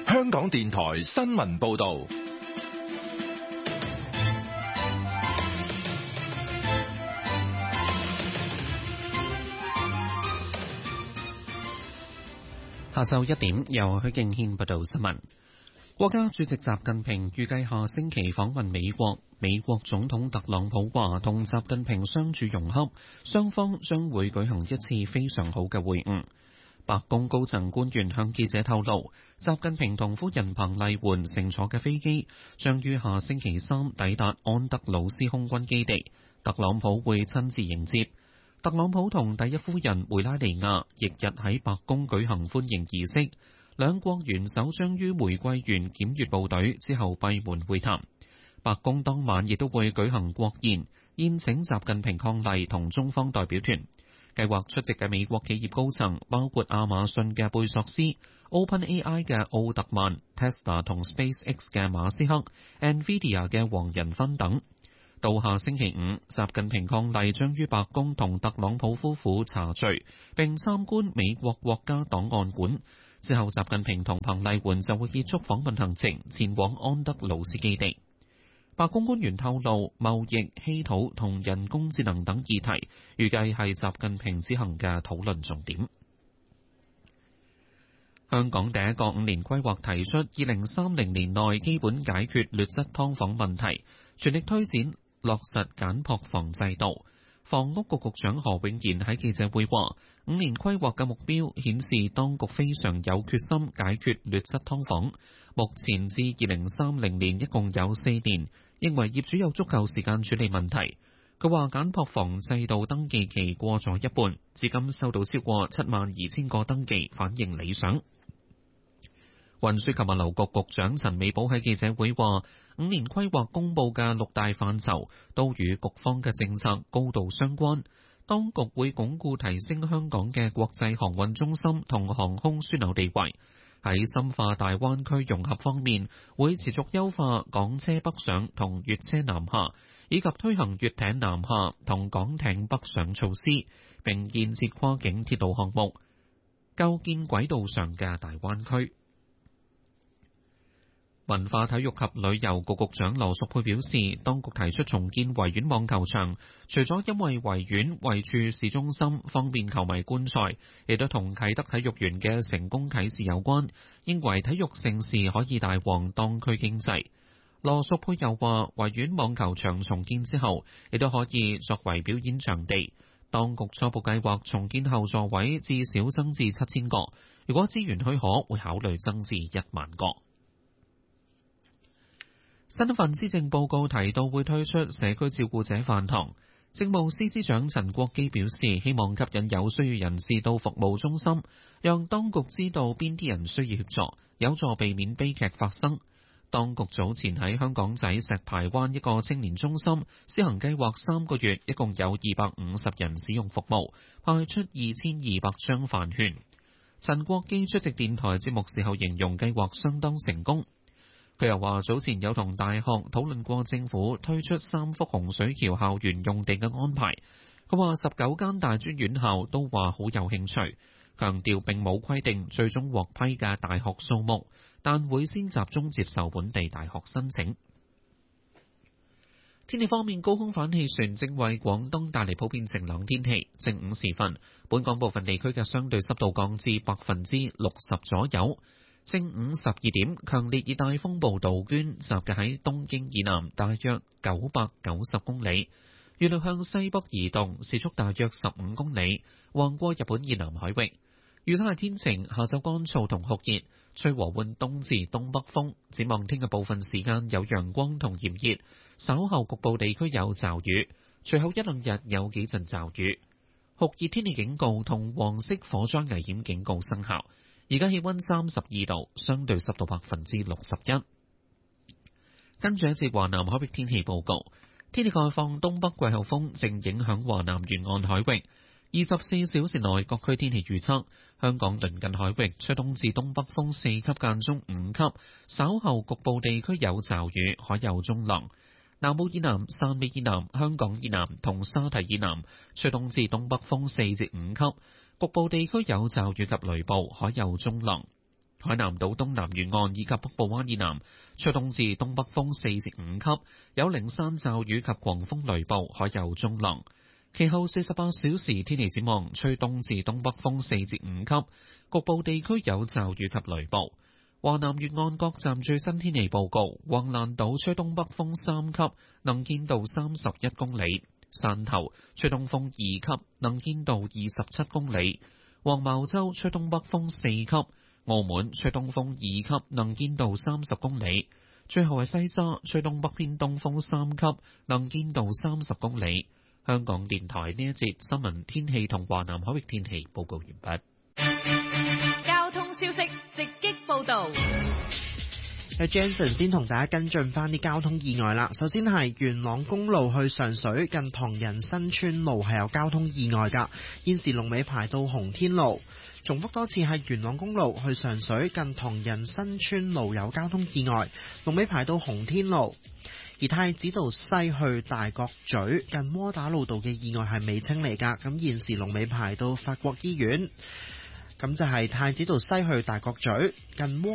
香港電台新聞報道。 下晝1點，由許敬軒報道新聞。國家主席習近平預計下星期訪問美國，美國總統特朗普話同習近平相處融洽，雙方將會舉行一次非常好嘅會晤。白宮高層官員向記者透露，習近平同夫人彭麗媛乘坐嘅飛機將於下星期3抵達安德魯斯空軍基地，特朗普會親自迎接。特朗普同第一夫人梅拉尼亞翌日喺白宮舉行歡迎儀式，兩國元首將於玫瑰園檢閱部隊之後閉門會談。白宮當晚亦都會舉行國宴，宴請習近平伉儷同中方代表團。計劃出席嘅美國企業高層包括亞馬遜嘅貝索斯、OpenAI 嘅奧特曼、Tesla 同 SpaceX 嘅馬斯克、NVIDIA 嘅黃仁勳等。到下星期五，習近平伉儷將於白宮同特朗普夫婦茶聚，並參觀美國國家檔案館。之後，習近平同彭麗媛就會結束訪問行程，前往安德魯斯基地。白宮官員透露，貿易、稀土同人工智能等議題，預計係習近平之行嘅討論重點。香港第一個5年規劃提出2030年內基本解決劣質劏房問題，全力推展落實簡樸房制度。房屋局局長何永賢喺記者會話，5年規劃嘅目標顯示當局非常有決心解決劣質劏房。目前至2030年一共有4年，認為業主有足夠時間處理問題。佢話簡樸房制度登記期過咗一半，至今收到超過72000個登記，反應理想。運輸及物流局局長陳美寶喺記者會話，5年規劃公佈嘅6大範疇都與局方嘅政策高度相關。當局會鞏固提升香港嘅國際航運中心同航空樞紐地位。喺深化大灣區融合方面，會持續優化港車北上同粵車南下，以及推行粵艇南下同港艇北上措施，並建設跨境鐵路項目，構建軌道上嘅大灣區。文化體育及旅遊局局長羅淑佩表示，當局提出重建維園網球場，除咗因為維園位處市中心，方便球迷觀賽，亦都同啟德體育園嘅成功啟示有關，認為體育盛事可以帶旺當區經濟。羅淑佩又話，維園網球場重建之後，亦都可以作為表演場地。當局初步計劃重建後座位至少增至7000個，如果資源許可，會考慮增至1萬個。新一份施政報告提到會推出社區照顧者飯堂。政務司司長陳國基表示，希望吸引有需要人士到服務中心，讓當局知道邊啲人需要協助，有助避免悲劇發生。當局早前喺香港仔石排灣一個青年中心施行計劃3個月，一共有250人使用服務，派出2200張飯券。陳國基出席電台節目時候形容計劃相當成功。佢又話：早前有同大學討論過政府推出3幅洪水橋校園用地嘅安排。佢話19間大專院校都話好有興趣，強調並冇規定最終獲批嘅大學數目，但會先集中接受本地大學申請。天氣方面，高空反氣旋正為廣東帶嚟普遍晴朗天氣。正午時分，本港部分地區嘅相對濕度降至60%左右。正午12點，強烈熱帶風暴杜鵑集結喺東京以南大約990公里，預料向西北移動，時速大約15公里，橫過日本以南海域。預測係天晴，下晝乾燥同酷熱，吹和緩東至東北風。展望聽日部分時間有陽光同炎熱，稍後局部地區有驟雨，隨後一兩日有幾陣驟雨。酷熱天氣警告同黃色火災危險警告生效。而家氣溫32度，相對濕度61%。跟住一節華南海域天氣報告，天氣概況：東北季候風正影響華南沿岸海域。24小時內各區天氣預測：香港鄰近海域吹東至東北風4級間中5級，稍後局部地區有驟雨，海有中浪。南澳以南、汕尾以南、香港以南同沙堤以南吹東至東北風4至5級。局部地區有驟雨及雷暴，海有中浪。 海南島東南沿岸以及北部灣以南吹東至東北風4至5級，有零散驟雨及狂風雷暴，海有中浪。其後48小時天氣展望，吹東至東北風4至5級，局部地區有驟雨及雷暴。華南沿岸各站最新天氣報告：橫瀾島吹東北風3級，能見度31公里；汕頭吹東風2級，能見度27公里；黃茅洲吹東北風4級，澳門吹東風2級，能見度30公里。最後係西沙吹東北偏東風3級，能見度30公里。香港電台呢一節新聞天氣同華南海域天氣報告完畢。 交通消息直擊報道。 Jensen 先同大家跟進翻啲交通意外啦。首先係元朗公路去上水近唐人新村路係有交通意外㗎，現時龍尾排到洪天路。重複多次係元朗公路去上水近唐人新村路有交通意外，龍尾排到洪天路。而太子道西去大角咀近窩打老道嘅意外係未清理㗎，咁現時龍尾排到法國醫院。咁就係太子道西去大角咀近窩